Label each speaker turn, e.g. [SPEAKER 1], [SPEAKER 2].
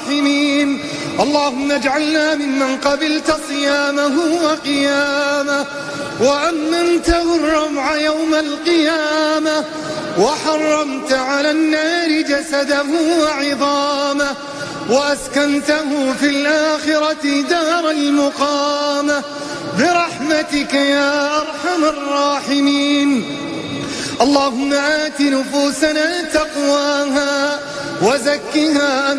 [SPEAKER 1] الراحمين. اللهم اجعلنا ممن قبلت صيامه وقيامه وأمنته الروع يوم القيامة، وحرمت على النار جسده وعظامه، وأسكنته في الآخرة دار المقامة برحمتك يا أرحم الراحمين. اللهم آت نفوسنا تقواها وزكها